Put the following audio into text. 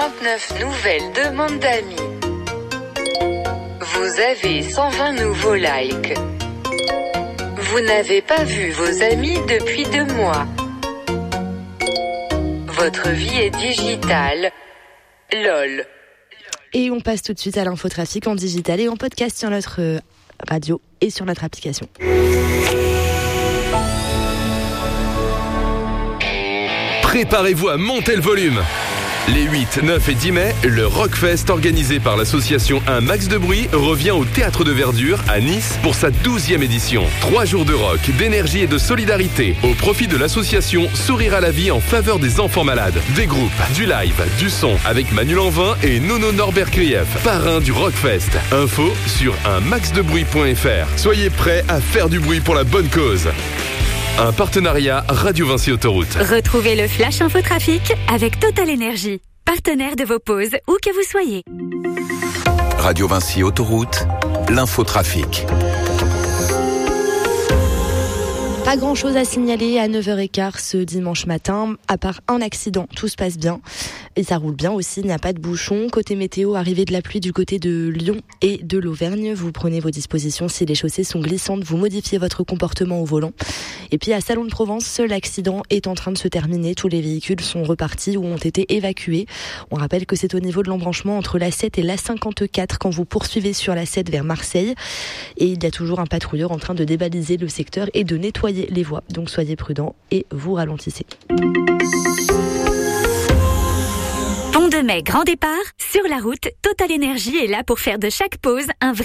39 nouvelles demandes d'amis. Vous avez 120 nouveaux likes. Vous n'avez pas vu vos amis depuis 2 mois. Votre vie est digitale. LOL. Et on passe tout de suite à l'infotrafic en digital et en podcast sur notre radio et sur notre application. Préparez-vous à monter le volume. Les 8, 9 et 10 mai, le Rockfest organisé par l'association Un Max de Bruit revient au Théâtre de Verdure à Nice pour sa 12e édition. 3 jours de rock, d'énergie et de solidarité au profit de l'association Sourire à la vie en faveur des enfants malades. Des groupes, du live, du son avec Manu Lanvin et Nono Norbert Krief, parrain du Rockfest. Info sur unmaxdebruit.fr. Soyez prêts à faire du bruit pour la bonne cause. Un partenariat Radio Vinci Autoroute. Retrouvez le Flash Infotrafic avec Total Energy, partenaire de vos pauses où que vous soyez. Radio Vinci Autoroute, l'infotrafic. Pas grand chose à signaler à 9h15 ce dimanche matin, à part un accident, tout se passe bien. Et ça roule bien aussi, il n'y a pas de bouchon. Côté météo, arrivée de la pluie du côté de Lyon et de l'Auvergne. Vous prenez vos dispositions si les chaussées sont glissantes, vous modifiez votre comportement au volant. Et puis à Salon de Provence, l'accident est en train de se terminer. Tous les véhicules sont repartis ou ont été évacués. On rappelle que c'est au niveau de l'embranchement entre l'A7 et l'A54 quand vous poursuivez sur l'A7 vers Marseille. Et il y a toujours un patrouilleur en train de débaliser le secteur et de nettoyer les voies. Donc soyez prudents et vous ralentissez. Pont de Mai, grand départ. Sur la route, Total Energy est là pour faire de chaque pause un vrai